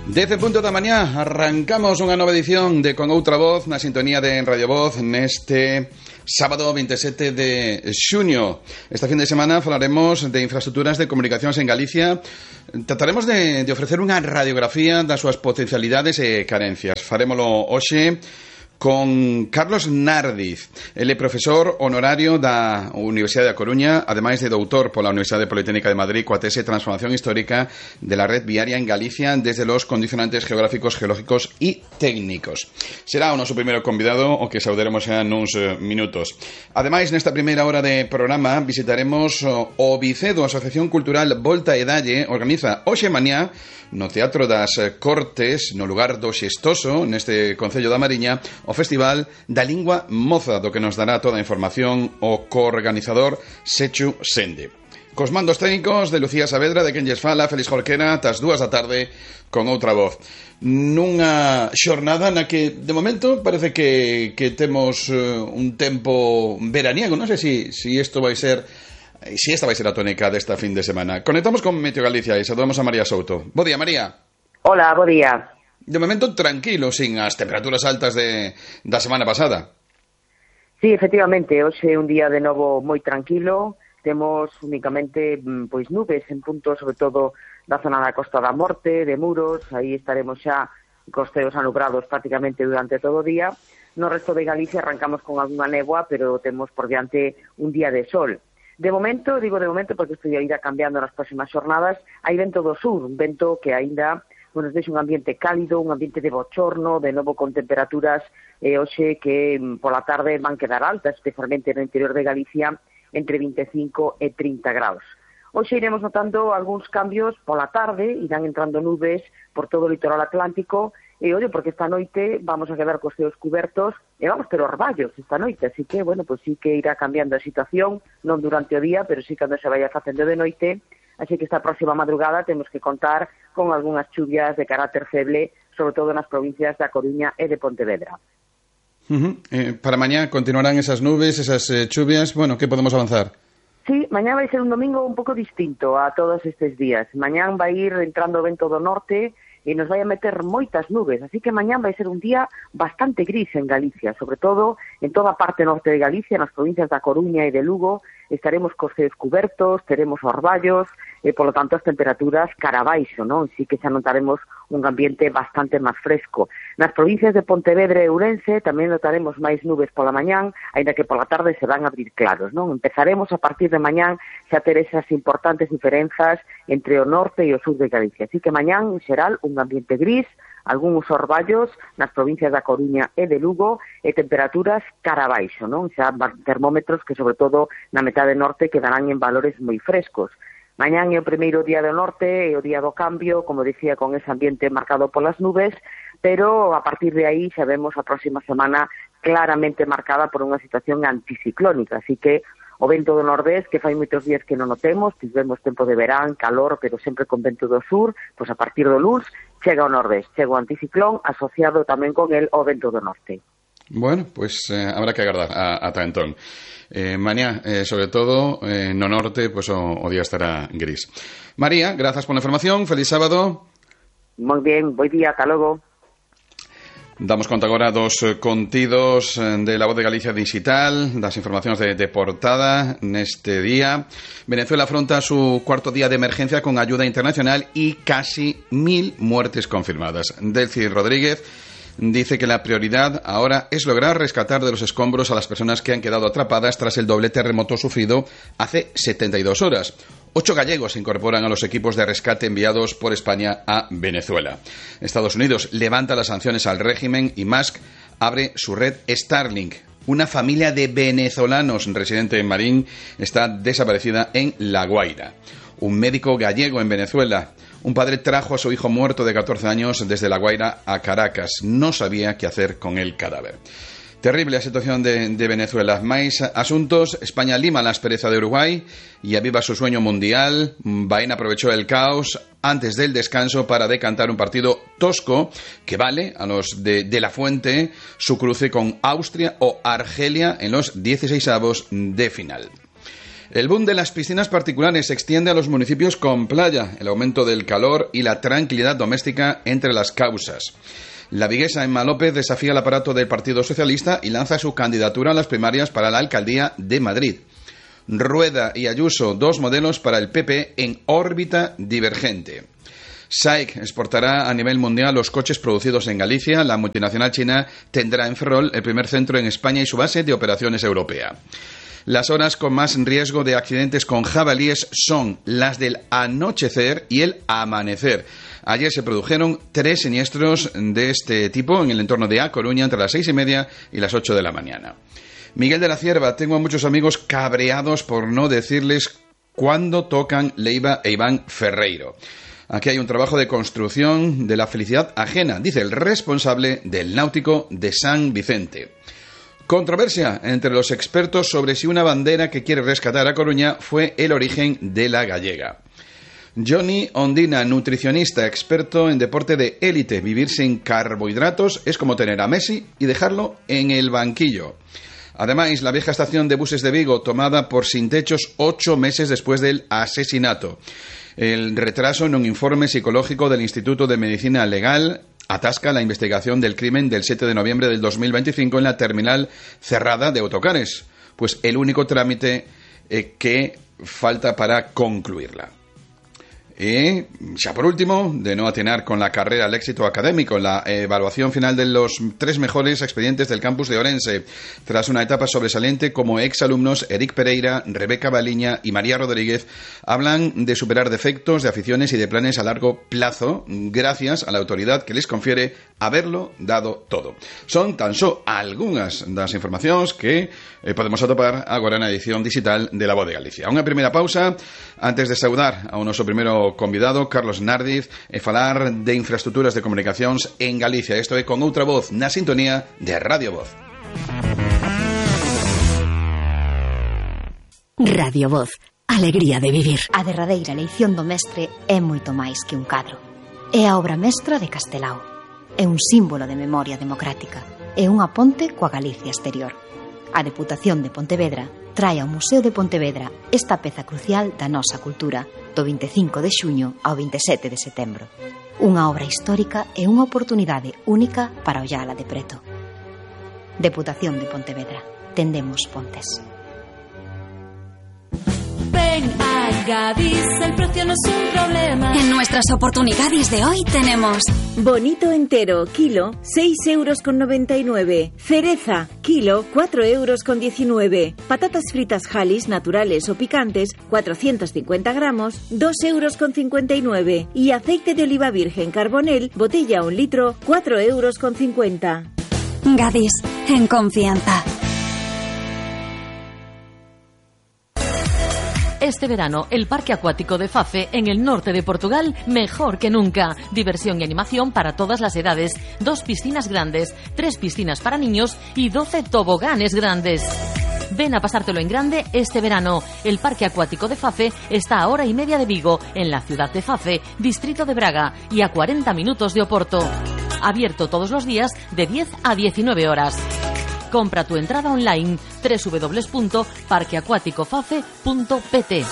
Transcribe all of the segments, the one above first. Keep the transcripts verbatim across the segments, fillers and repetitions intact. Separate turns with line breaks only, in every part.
Dez en punto da mañá, arrancamos unha nova edición de Con Outra Voz na sintonía de Radio Voz neste sábado veintisiete de xuño. Esta fin de semana falaremos de infraestructuras de comunicacións en Galicia. Trataremos de, de ofrecer unha radiografía das súas potencialidades e carencias. Farémolo hoxe con Carlos Nardiz. Ele é profesor honorario da Universidade da Coruña, ademais de doutor pola Universidade Politécnica de Madrid coa tese Transformación Histórica de la Red Viaria en Galicia desde los condicionantes geográficos, geológicos e técnicos. Será o noso primeiro convidado, o que saudaremos xa nuns minutos. Ademais, nesta primeira hora de programa visitaremos o Vicedo, a Asociación Cultural Volta e Dalle, organiza hoxe mañá no Teatro das Cortes, no lugar do Xestoso, neste Concello da Mariña, o Festival da Lingua Moza, do que nos dará toda a información o coorganizador Sechu Sende. Cos mandos técnicos de Lucía Saavedra, de quen lles fala, Félix Jorquera, tas dúas da tarde, con outra voz. Nunha xornada na que, de momento, parece que, que temos uh, un tempo veraniego. Non sei se si, si isto vai ser... Si esta vai ser a tónica desta fin de semana. Conectamos con Meteo Galicia e saludamos a María Souto. Bo día, María.
Hola, bo día.
De momento tranquilo, sin as temperaturas altas de da semana pasada.
Sí, efectivamente, hoxe é un día de novo moi tranquilo. Temos únicamente pois nubes en puntos, sobre todo da zona da Costa da Morte, de Muros. Aí estaremos xa costeos anubrados prácticamente durante todo o día. No resto de Galicia arrancamos con algunha néboa, pero temos por diante un día de sol. De momento, digo de momento porque isto irá cambiando nas próximas xornadas, hai vento do sur, un vento que aínda nos deixa un ambiente cálido, un ambiente de bochorno, de novo con temperaturas eh, hoxe que pola tarde van quedar altas, especialmente no interior de Galicia, entre vinte e cinco e trinta graus. Hoxe iremos notando algúns cambios pola tarde, irán entrando nubes por todo o litoral atlántico, e ollo, porque esta noite vamos a quedar cos ceos cubertos e vamos ter orballos esta noite, así que, bueno, pues sí que irá cambiando a situación, non durante o día, pero sí cando se vaya facendo de noite, así que esta próxima madrugada temos que contar con algunhas chuvias de carácter feble, sobre todo nas provincias da Coruña e de Pontevedra.
Uh-huh. Eh, para mañá continuarán esas nubes, esas eh, chuvias, bueno, que podemos avanzar?
Sí, mañá vai ser un domingo un pouco distinto a todos estes días. Mañán vai ir entrando o vento do norte e nos vai a meter moitas nubes, así que mañán vai ser un día bastante gris en Galicia, sobre todo en toda a parte norte de Galicia, nas provincias da Coruña e de Lugo, estaremos cos ceos cubertos, teremos orballos, e polo tanto as temperaturas cara abaixo, non? Así que xa notaremos un ambiente bastante máis fresco. Nas provincias de Pontevedra e Ourense tamén notaremos máis nubes pola mañán, aínda que pola tarde se van a abrir claros, non? Empezaremos a partir de mañán xa ter esas importantes diferenzas entre o norte e o sur de Galicia. Así que mañán, en xeral, un ambiente gris, algúns orballos nas provincias da Coruña e de Lugo e temperaturas cara abaixo, non? Xa termómetros que, sobre todo, na metade norte quedarán en valores moi frescos. Mañán é o primeiro día do norte, é o día do cambio, como dicía, con ese ambiente marcado polas nubes, pero a partir de aí xa vemos a próxima semana claramente marcada por unha situación anticiclónica, así que o vento do nordés, que fai moitos días que non o temos, tivemos tempo de verán, calor, pero sempre con vento do sur, pois a partir do luns chega o nordés, chega o anticiclón asociado tamén con el o vento do norte.
Bueno, pois pues, eh, habrá que agardar a, ata entón. Eh, mañá, eh, sobre todo, eh, no norte, pois pues, o, o día estará gris. María, grazas por la información, feliz sábado.
Moi bien, bo día, ata logo.
Damos conta agora dos contidos de La Voz de Galicia Digital, das informacións de, de portada neste día. Venezuela afronta su cuarto día de emergencia con ayuda internacional y casi mil muertes confirmadas. Delcy Rodríguez dice que la prioridad ahora es lograr rescatar de los escombros a las personas que han quedado atrapadas tras el doble terremoto sufrido hace setenta y dos horas. Ocho gallegos se incorporan a los equipos de rescate enviados por España a Venezuela. Estados Unidos levanta las sanciones al régimen y Musk abre su red Starlink. Una familia de venezolanos residente en Marín está desaparecida en La Guaira. Un médico gallego en Venezuela. Un padre trajo a su hijo muerto de catorce años desde La Guaira a Caracas. No sabía qué hacer con el cadáver. Terrible a situación de, de Venezuela. Máis asuntos. España lima la aspereza de Uruguay y aviva su sueño mundial. Baena aprovechó el caos antes del descanso para decantar un partido tosco que vale a los de, de la Fuente su cruce con Austria o Argelia en los dieciseisavos de final. El boom de las piscinas particulares se extiende a los municipios con playa, el aumento del calor y la tranquilidad doméstica entre las causas. La viguesa Emma López desafía el aparato del Partido Socialista y lanza su candidatura a las primarias para la alcaldía de Madrid. Rueda y Ayuso, dos modelos para el P P en órbita divergente. S A I C exportará a nivel mundial los coches producidos en Galicia. La multinacional china tendrá en Ferrol el primer centro en España y su base de operaciones europea. Las horas con más riesgo de accidentes con jabalíes son las del anochecer y el amanecer. Ayer se produjeron tres siniestros de este tipo en el entorno de A Coruña entre las seis y media y las ocho de la mañana. Miguel de la Cierva, tengo a muchos amigos cabreados por no decirles cuándo tocan Leiva e Iván Ferreiro. Aquí hay un trabajo de construcción de la felicidad ajena, dice el responsable del Náutico de San Vicente. Controversia entre los expertos sobre si una bandera que quiere rescatar a Coruña fue el origen de la gallega. Johnny Ondina, nutricionista experto en deporte de élite. Vivir sin carbohidratos es como tener a Messi y dejarlo en el banquillo. Además, la vieja estación de buses de Vigo tomada por sin techos ocho meses después del asesinato. El retraso en un informe psicológico del Instituto de Medicina Legal atasca la investigación del crimen del siete de noviembre del dos mil veinticinco en la terminal cerrada de autocares, pues el único trámite eh, que falta para concluirla. Y ya por último, de no atinar con la carrera al éxito académico, la evaluación final de los tres mejores expedientes del campus de Orense. Tras una etapa sobresaliente, como exalumnos Eric Pereira, Rebeca Baliña y María Rodríguez hablan de superar defectos, de aficiones y de planes a largo plazo, gracias a la autoridad que les confiere haberlo dado todo. Son tan só algunhas das informacións que eh, podemos atopar agora na edición digital de La Voz de Galicia. Unha primeira pausa antes de saudar ao noso primeiro convidado, Carlos Nardiz, e falar de infraestructuras de comunicacións en Galicia. Isto é Con Outra Voz, na sintonía de Radio Voz.
Radio Voz, alegría de vivir.
A derradeira eleición do mestre é moito máis que un cadro. É a obra mestra de Castelao. É un símbolo de memoria democrática. É unha ponte coa Galicia exterior. A Deputación de Pontevedra trae ao Museo de Pontevedra esta peza crucial da nosa cultura do vinte e cinco de xuño ao vinte e sete de setembro. Unha obra histórica e unha oportunidade única para ollala de preto. Deputación de Pontevedra. Tendemos pontes.
Ven a Gadis, el precio no es un problema.
En nuestras oportunidades de hoy tenemos
bonito entero, kilo, seis euros con noventa y nueve. Cereza, kilo, cuatro euros con diecinueve. Patatas fritas Halis, naturales o picantes, cuatrocientos cincuenta gramos, dos euros con cincuenta y nueve. Y aceite de oliva virgen Carbonel, botella un litro, cuatro euros con cincuenta.
Gadis, en confianza.
Este verano, el Parque Acuático de Fafe, en el norte de Portugal, mejor que nunca. Diversión y animación para todas las edades. Dos piscinas grandes, tres piscinas para niños y doce toboganes grandes. Ven a pasártelo en grande este verano. El Parque Acuático de Fafe está a hora y media de Vigo, en la ciudad de Fafe, distrito de Braga, y a cuarenta minutos de Oporto. Abierto todos los días de diez a diecinueve horas. Compra tu entrada online doble u doble u doble u punto parque acuático fafe punto p t.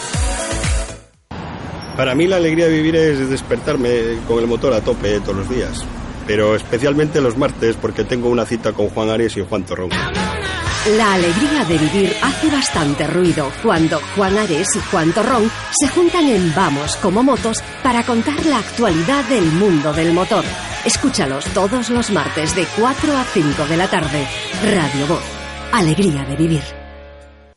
Para mí la alegría de vivir es despertarme con el motor a tope todos los días, pero especialmente los martes porque tengo una cita con Juan Ares y Juan Torrón.
La alegría de vivir hace bastante ruido cuando Juan Ares y Juan Torrón se juntan en Vamos como Motos para contar la actualidad del mundo del motor. Escúchalos todos los martes de cuatro a cinco de la tarde. Radio Voz, alegría de vivir.